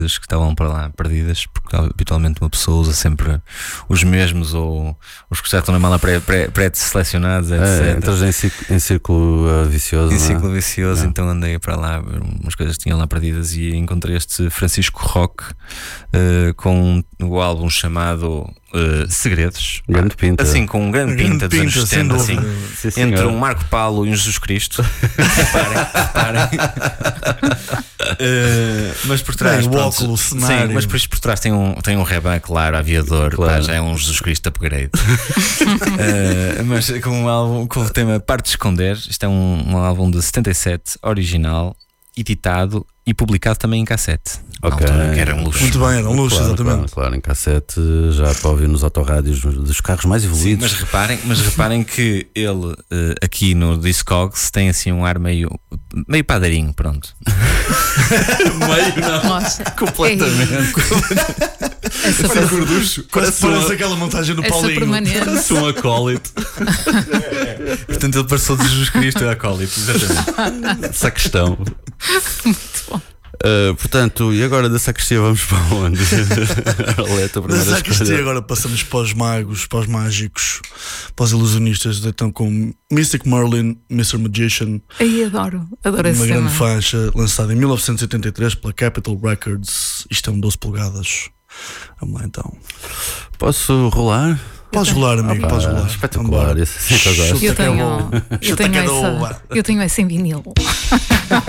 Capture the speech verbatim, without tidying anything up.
que estavam para lá perdidas, porque habitualmente uma pessoa usa sempre os mesmos ou os que já estão na mala pré-selecionados, pré, pré etcétera. É, entras em círculo, em círculo uh, vicioso. Em não é? círculo vicioso, Não. Então andei para lá, umas coisas que tinham lá perdidas e encontrei este Francisco Roque uh, com o álbum chamado Uh, Segredos, grande pinta. assim com um grande, grande pinta dos anos setenta, assim, sim, entre um Marco Paulo e um Jesus Cristo. Reparem, reparem. uh, mas por trás, Bem, o pronto, óculos, cenário. sim, mas por, por trás tem um, tem um Reban, claro, aviador, Claro. Pá, já é um Jesus Cristo upgrade. uh, mas com um álbum com o tema Parte de Esconder. Isto é um, um álbum de setenta e sete, original, editado e publicado também em cassete. Ok. Altura, que era um luxo. Muito bem, era um luxo, Claro, exatamente. claro, claro, em cassete, já para ouvir nos autorrádios dos carros mais Sim, evoluídos. mas reparem, mas reparem que ele uh, aqui no Discogs tem assim um ar meio, meio padeirinho, pronto. meio não. Nossa, Completamente. essa, Olha, per- gorducho. Parece, Parece parece aquela montagem do essa Paulinho. permanente. Sou um acólito. Portanto, ele passou de Jesus Cristo a acólito, exatamente. Sacristão. Muito bom. Uh, portanto, e agora da sacristia vamos para onde? Aleta, a Da primeira sacristia escolha. agora passamos para os magos, para os mágicos, para os ilusionistas, então com Mystic Merlin, mister Magician, Ai, adoro, adoro esse uma tema. grande faixa lançada em mil novecentos e oitenta e três pela Capitol Records. Isto é um doze polegadas. Vamos lá então. Posso rolar? Podes rolar, amigo, Ah, podes rolar. espetacular. Vambora. Esse, sim, que eu gosto. Eu Chuta que é tenho, bom. eu Chuta tenho que é essa, boa. eu tenho essa em vinil.